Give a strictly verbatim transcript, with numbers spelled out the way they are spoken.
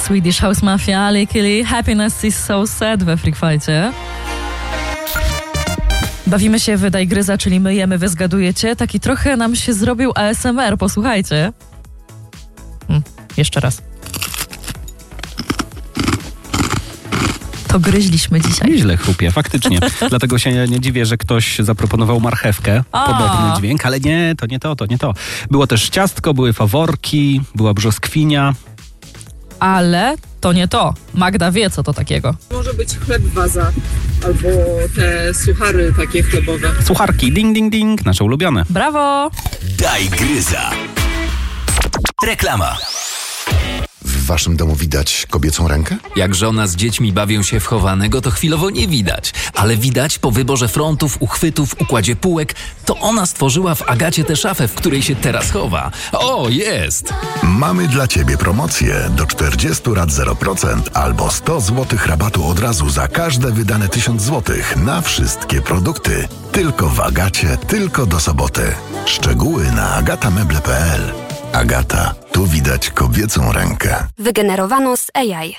Swedish House Mafia, Likely, Happiness is so sad we Freak Fight'cie. Bawimy się w Daj Gryza, czyli myjemy, wy zgadujecie. Taki trochę nam się zrobił A S M R, posłuchajcie. Hmm, jeszcze raz. To gryźliśmy dzisiaj. Nieźle chrupie, faktycznie. Dlatego się nie dziwię, że ktoś zaproponował marchewkę. A. Podobny dźwięk, ale nie, to nie to, to nie to. Było też ciastko, były faworki, była brzoskwinia. Ale to nie to. Magda wie, co to takiego. Może być chleb waza, albo te suchary takie chlebowe. Sucharki, ding, ding, ding, nasze ulubione. Brawo! Daj Gryza. Reklama. W waszym domu widać kobiecą rękę? Jak żona z dziećmi bawią się w chowanego, to chwilowo nie widać. Ale widać po wyborze frontów, uchwytów, układzie półek, to ona stworzyła w Agacie tę szafę, w której się teraz chowa. O, jest! Mamy dla ciebie promocję do czterdziestu rat zero procent albo sto złotych rabatu od razu za każde wydane tysiąc złotych na wszystkie produkty. Tylko w Agacie, tylko do soboty. Szczegóły na agatameble kropka p l. Agata, tu widać kobiecą rękę. Wygenerowano z A I.